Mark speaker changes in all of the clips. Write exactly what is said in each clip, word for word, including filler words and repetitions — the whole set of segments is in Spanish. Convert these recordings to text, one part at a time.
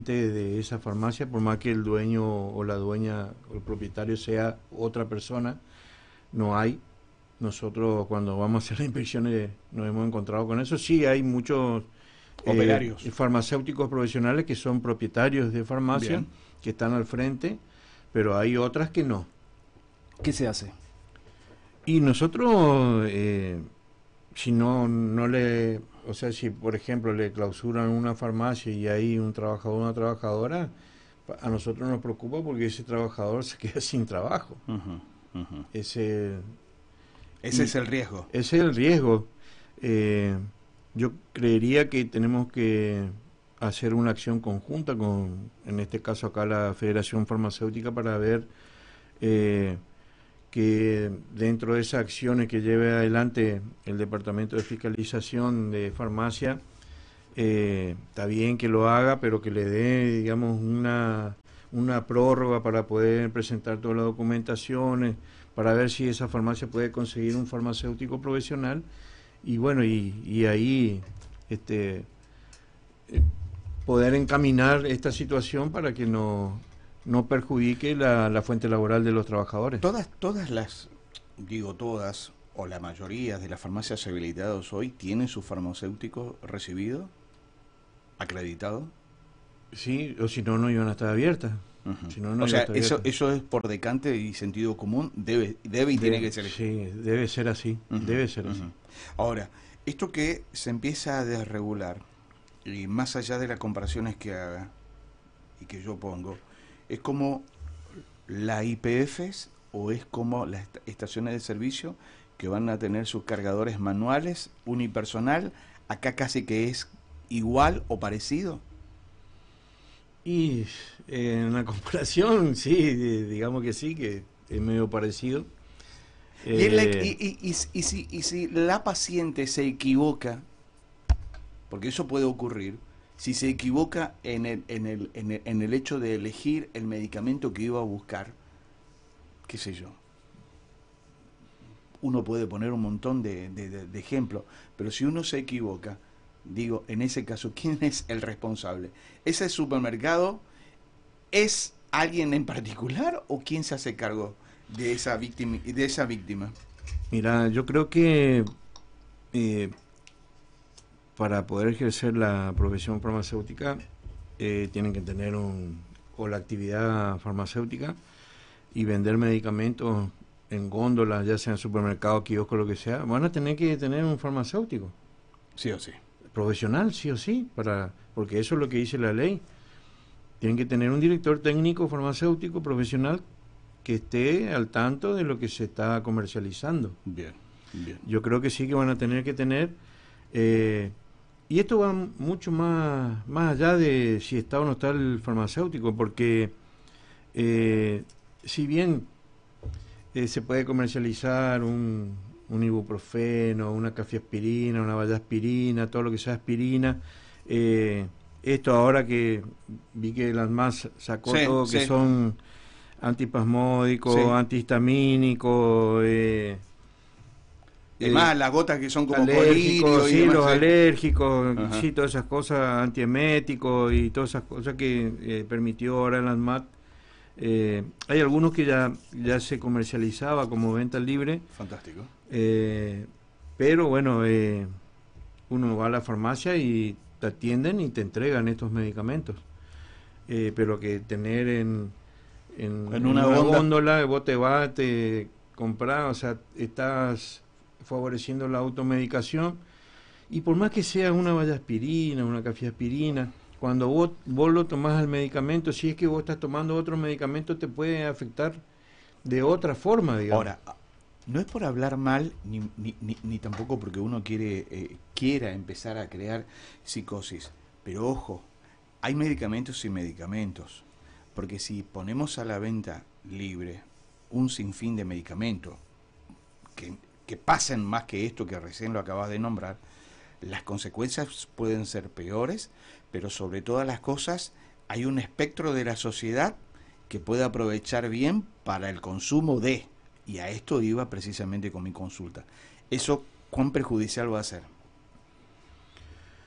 Speaker 1: de esa farmacia, por más que el dueño o la dueña o el propietario sea otra persona, no hay. Nosotros cuando vamos a hacer las inspecciones nos hemos encontrado con eso. Sí, hay muchos eh,
Speaker 2: Operarios.
Speaker 1: farmacéuticos profesionales que son propietarios de farmacia,
Speaker 2: Bien.
Speaker 1: que están al frente, pero hay otras que no.
Speaker 2: ¿Qué se hace?
Speaker 1: Y nosotros, eh, si no, no le, o sea, si por ejemplo le clausuran una farmacia y hay un trabajador o una trabajadora, a nosotros nos preocupa porque ese trabajador se queda sin trabajo.
Speaker 2: Ujú, ujú.
Speaker 1: Ese,
Speaker 2: Ese
Speaker 1: y
Speaker 2: es el riesgo.
Speaker 1: ese es el riesgo. Eh, yo creería que tenemos que hacer una acción conjunta con, en este caso acá, la Federación Farmacéutica para ver eh, que dentro de esas acciones que lleve adelante el Departamento de Fiscalización de Farmacia, eh, está bien que lo haga, pero que le dé, digamos, una, una prórroga para poder presentar todas las documentaciones, para ver si esa farmacia puede conseguir un farmacéutico profesional y bueno, y, y ahí este, eh, poder encaminar esta situación para que no, no perjudique la, la fuente laboral de los trabajadores.
Speaker 2: Todas, todas las, digo todas, o la mayoría de las farmacias habilitadas hoy tienen su farmacéutico recibido, acreditado.
Speaker 1: Sí, o si no, no iban a estar abiertas.
Speaker 2: Ujú.
Speaker 1: Si no, no
Speaker 2: O
Speaker 1: iba a
Speaker 2: sea,
Speaker 1: estar
Speaker 2: eso,
Speaker 1: abierta.
Speaker 2: eso es por decante y sentido común, debe, debe y tiene
Speaker 1: De,
Speaker 2: que ser así.
Speaker 1: sí, debe ser así,
Speaker 2: Ujú,
Speaker 1: debe ser así.
Speaker 2: ujú. Ahora, esto que se empieza a desregular, y más allá de las comparaciones que haga y que yo pongo, es como la I P Fs o es como las est- estaciones de servicio que van a tener sus cargadores manuales, unipersonal, acá casi que es igual o parecido.
Speaker 1: Y eh, en la comparación, sí, di- digamos que sí, que es medio parecido.
Speaker 2: Y, en la-
Speaker 1: Eh,
Speaker 2: y, y- y- y si, y si la paciente se equivoca, porque eso puede ocurrir, si se equivoca en el, en el, en el, en el hecho de elegir el medicamento que iba a buscar, qué sé yo, uno puede poner un montón de, de, de, de ejemplos, pero si uno se equivoca, digo, en ese caso, ¿quién es el responsable? ¿Ese supermercado es alguien en particular o quién se hace cargo de esa víctima? De esa víctima?
Speaker 1: Mira, yo creo que eh, para poder ejercer la profesión farmacéutica eh, tienen que tener un, o la actividad farmacéutica y vender medicamentos en góndolas, ya sea en supermercado, kiosco, lo que sea, van a tener que tener un farmacéutico
Speaker 2: Sí o sí.
Speaker 1: profesional, sí o sí, para, porque eso es lo que dice la ley. Tienen que tener un director técnico farmacéutico profesional que esté al tanto de lo que se está comercializando.
Speaker 2: Bien, bien.
Speaker 1: Yo creo que sí que van a tener que tener, eh, y esto va mucho más, más allá de si está o no está el farmacéutico, porque eh, si bien eh, se puede comercializar un, un ibuprofeno, una cafeaspirina, una vallaspirina, todo lo que sea aspirina, eh, esto ahora que vi que las más sacó
Speaker 2: Sí,
Speaker 1: todo que
Speaker 2: sí,
Speaker 1: son antipasmódicos,
Speaker 2: sí.
Speaker 1: antihistamínicos, eh,
Speaker 2: Es
Speaker 1: eh,
Speaker 2: más, las gotas que son como
Speaker 1: alérgicos,
Speaker 2: colirio y
Speaker 1: sí,
Speaker 2: demás,
Speaker 1: los
Speaker 2: sí.
Speaker 1: alérgicos,
Speaker 2: Ajá.
Speaker 1: sí, todas esas cosas, antieméticos y todas esas cosas que eh, permitió ahora en las M A T. Eh, hay algunos que ya, ya se comercializaba como venta libre,
Speaker 2: Fantástico.
Speaker 1: eh, pero bueno, eh, uno va a la farmacia y te atienden y te entregan estos medicamentos. Eh, pero que tener en, en,
Speaker 2: En
Speaker 1: en
Speaker 2: una
Speaker 1: una
Speaker 2: onda.
Speaker 1: góndola, vos te vas, te compras, o sea, estás favoreciendo la automedicación. Y por más que sea una vallaspirina, una cafeaspirina, cuando vos, vos lo tomás al medicamento, si es que vos estás tomando otro medicamento, te puede afectar de otra forma, digamos.
Speaker 2: Ahora, no es por hablar mal, ni, ni, ni, ni tampoco porque uno quiere eh, quiera empezar a crear psicosis. Pero ojo, hay medicamentos y medicamentos. Porque si ponemos a la venta libre un sinfín de medicamentos que, que pasen más que esto que recién lo acabas de nombrar, las consecuencias pueden ser peores, pero sobre todas las cosas hay un espectro de la sociedad que puede aprovechar bien para el consumo de, y a esto iba precisamente con mi consulta. ¿Eso cuán perjudicial va a ser?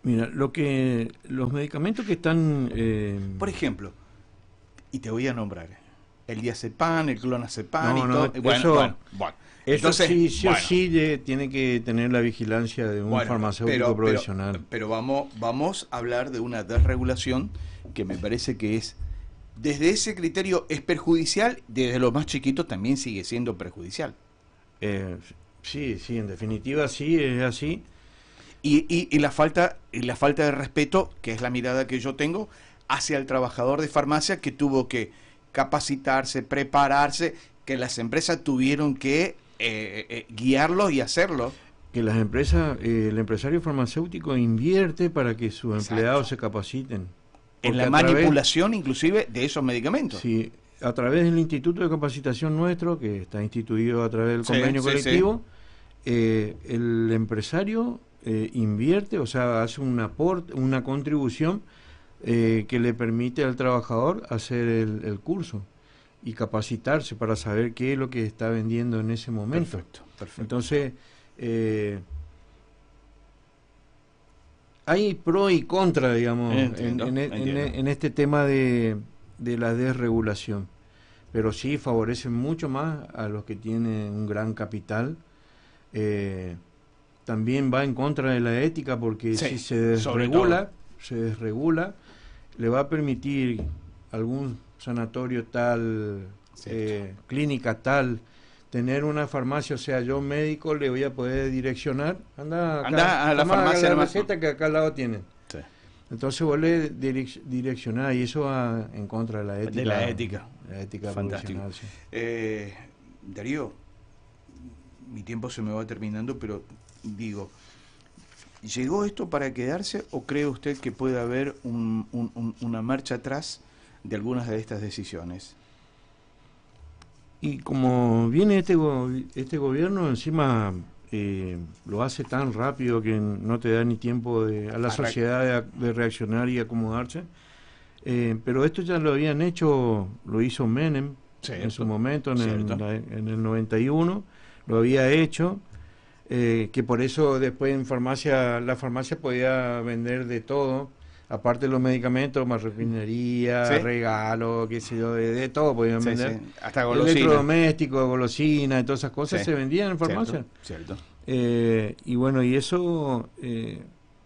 Speaker 1: Mira, lo que los medicamentos que están... Eh,
Speaker 2: Por ejemplo, y te voy a nombrar, el diazepam, el clonazepam
Speaker 1: no,
Speaker 2: y
Speaker 1: no,
Speaker 2: todo. Bueno,
Speaker 1: eso,
Speaker 2: bueno, bueno.
Speaker 1: Eso
Speaker 2: Entonces,
Speaker 1: sí, sí
Speaker 2: bueno,
Speaker 1: o sí de- tiene que tener la vigilancia de un
Speaker 2: bueno,
Speaker 1: farmacéutico
Speaker 2: pero, pero-
Speaker 1: profesional.
Speaker 2: Pero, vamos, vamos a hablar de una desregulación que me parece que es, desde ese criterio es perjudicial, desde lo más chiquito también sigue siendo perjudicial.
Speaker 1: Eh, sí, sí, en definitiva sí, es así.
Speaker 2: Y, y, y la falta, y la falta de respeto, que es la mirada que yo tengo, hacia el trabajador de farmacia que tuvo que capacitarse, prepararse, que las empresas tuvieron que eh, eh, guiarlo y hacerlo.
Speaker 1: Que las empresas, eh, el empresario farmacéutico invierte para que sus
Speaker 2: Exacto.
Speaker 1: empleados se capaciten.
Speaker 2: En
Speaker 1: Porque
Speaker 2: la
Speaker 1: a través-
Speaker 2: manipulación inclusive de esos medicamentos.
Speaker 1: Sí, a través del Instituto de Capacitación nuestro, que está instituido a través del
Speaker 2: Sí,
Speaker 1: convenio
Speaker 2: sí,
Speaker 1: colectivo, eh, el empresario eh, invierte, o sea, hace un aporte, una contribución eh, que le permite al trabajador hacer el, el curso y capacitarse para saber qué es lo que está vendiendo en ese momento.
Speaker 2: Perfecto, perfecto.
Speaker 1: Entonces, eh, hay pro y contra, digamos,
Speaker 2: Entiendo,
Speaker 1: en, en- en-
Speaker 2: entiendo.
Speaker 1: en este tema de, de la desregulación. Pero sí favorecen mucho más a los que tienen un gran capital. Eh, también va en contra de la ética porque
Speaker 2: Sí,
Speaker 1: si se
Speaker 2: sobre
Speaker 1: desregula, se desregula, le va a permitir algún sanatorio tal, eh, clínica tal, tener una farmacia, o sea, yo médico le voy a poder direccionar, anda, acá,
Speaker 2: Anda a la
Speaker 1: tomá
Speaker 2: farmacia
Speaker 1: la
Speaker 2: nomás.
Speaker 1: receta que acá al lado tienen.
Speaker 2: Sí.
Speaker 1: Entonces vos le direc- direccionás y eso va en contra de la ética.
Speaker 2: De la ética.
Speaker 1: La ética
Speaker 2: Fantástico.
Speaker 1: profesional, sí.
Speaker 2: Eh, Darío, mi tiempo se me va terminando, pero digo, ¿llegó esto para quedarse o cree usted que puede haber un- un- un- una marcha atrás de algunas de estas decisiones?
Speaker 1: Y como viene este, go- este gobierno, encima eh, lo hace tan rápido que no te da ni tiempo de, a la
Speaker 2: Arran-
Speaker 1: sociedad de, ac- de reaccionar y acomodarse. Eh, pero esto ya lo habían hecho, lo hizo Menem
Speaker 2: Cierto,
Speaker 1: en su momento, en el,
Speaker 2: cierto.
Speaker 1: la- en el noventa y uno, lo había hecho, eh, que por eso después en farmacia, la farmacia podía vender de todo, aparte de los medicamentos, más refinería,
Speaker 2: Sí.
Speaker 1: regalo, qué sé yo, de, de todo podían
Speaker 2: Sí,
Speaker 1: vender.
Speaker 2: sí, hasta golosina.
Speaker 1: Electrodomésticos, golosinas, y todas esas cosas
Speaker 2: Sí.
Speaker 1: se vendían en farmacia.
Speaker 2: Cierto, cierto.
Speaker 1: Eh, y bueno, y eso, eh,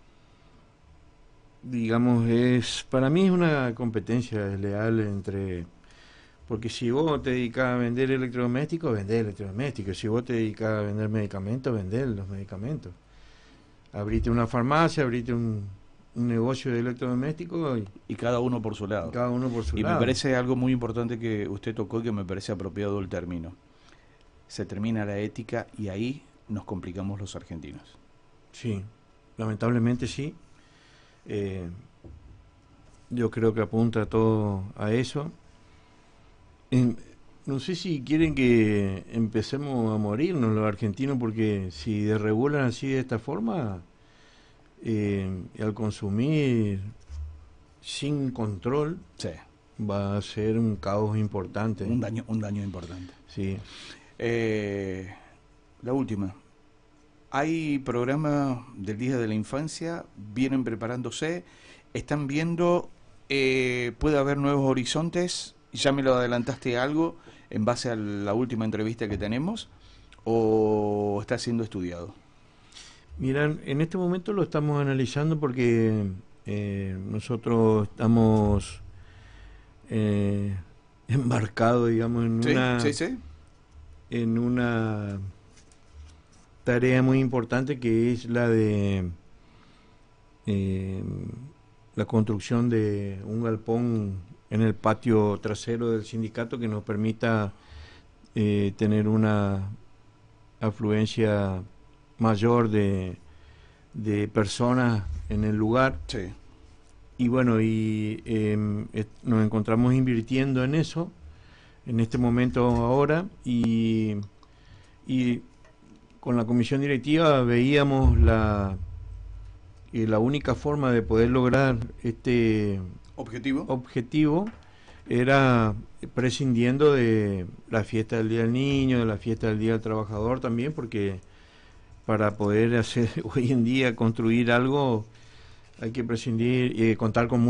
Speaker 1: digamos, es para mí es una competencia desleal entre... Porque si vos te dedicás a vender electrodomésticos, vendés electrodomésticos. Si vos te dedicás a vender medicamentos, vendés los medicamentos. Abrite una farmacia, abrite un, un negocio de electrodomésticos y
Speaker 2: Y cada uno por su lado.
Speaker 1: cada uno por su
Speaker 2: Y
Speaker 1: lado.
Speaker 2: me parece algo muy importante que usted tocó y que me parece apropiado el término. Se termina la ética y ahí nos complicamos los argentinos.
Speaker 1: Sí, lamentablemente sí. Eh, yo creo que apunta todo a eso. En- no sé si quieren que empecemos a morirnos los argentinos, porque si desregulan así de esta forma, eh, al consumir sin control,
Speaker 2: Sí.
Speaker 1: va a ser un caos importante.
Speaker 2: Un daño, un daño importante.
Speaker 1: Sí.
Speaker 2: Eh, la última. Hay programas del Día de la Infancia, vienen preparándose, están viendo, eh, puede haber nuevos horizontes, ya me lo adelantaste algo en base a la última entrevista que tenemos, o está siendo estudiado.
Speaker 1: Miran, en este momento lo estamos analizando porque eh, nosotros estamos eh, embarcados, digamos, en
Speaker 2: Sí,
Speaker 1: una
Speaker 2: sí, sí.
Speaker 1: en una tarea muy importante que es la de eh, la construcción de un galpón en el patio trasero del sindicato que nos permita eh, tener una afluencia mayor de, de personas en el lugar.
Speaker 2: Sí.
Speaker 1: Y bueno, y eh, et- nos encontramos invirtiendo en eso en este momento ahora, y, y con la comisión directiva veíamos la, que la única forma de poder lograr este
Speaker 2: ¿Objetivo?
Speaker 1: objetivo era prescindiendo de la fiesta del Día del Niño, de la fiesta del Día del Trabajador también, porque para poder hacer hoy en día construir algo hay que prescindir y contar con